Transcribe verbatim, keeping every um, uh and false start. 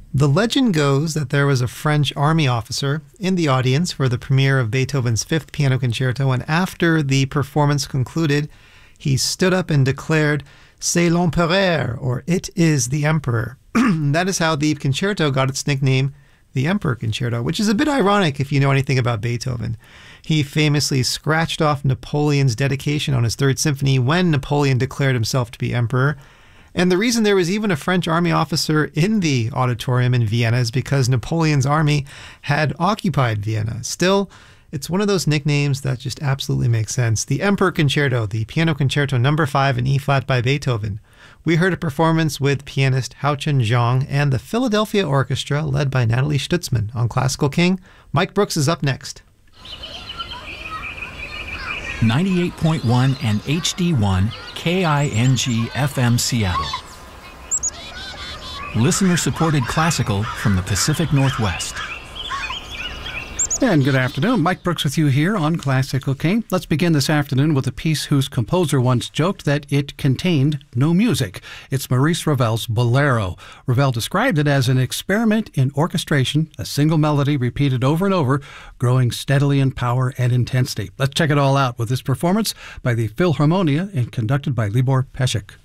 The legend goes that there was a French army officer in the audience for the premiere of Beethoven's Fifth Piano Concerto, and after the performance concluded, he stood up and declared, "C'est l'empereur," or "It is the emperor." That is how the concerto got its nickname, the Emperor Concerto, which is a bit ironic if you know anything about Beethoven. He famously scratched off Napoleon's dedication on his Third Symphony when Napoleon declared himself to be emperor. And the reason there was even a French army officer in the auditorium in Vienna is because Napoleon's army had occupied Vienna. Still, it's one of those nicknames that just absolutely makes sense. The Emperor Concerto, the Piano Concerto number five in E-flat by Beethoven. We heard a performance with pianist Hao-Chun Zhang and the Philadelphia Orchestra led by Natalie Stutzman. On Classical King, Mike Brooks is up next. ninety-eight point one and H D one K I N G F M Seattle. Listener-supported classical from the Pacific Northwest. And good afternoon. Mike Brooks with you here on Classical King. Let's begin this afternoon with a piece whose composer once joked that it contained no music. It's Maurice Ravel's Bolero. Ravel described it as an experiment in orchestration, a single melody repeated over and over, growing steadily in power and intensity. Let's check it all out with this performance by the Philharmonia and conducted by Libor Pesek.